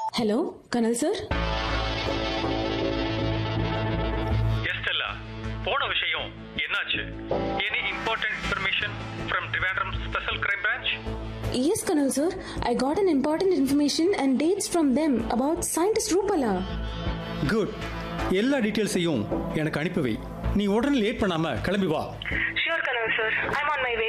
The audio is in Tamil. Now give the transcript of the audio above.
ஹலோ கனல் சார். எஸ்டெல்லா, போன விஷயம் என்னாச்சு? Any important information from Trivandrum special crime branch? Yes, Colonel sir. I got an important information and dates from them about scientist Rupala. Good. எல்லா டீட்டெயில்ஸையும் எனக்கு அனுப்பி வை. நீ உடனே லேட் பண்ணாம கிளம்பி வா. Sure, Colonel sir. I'm on my way.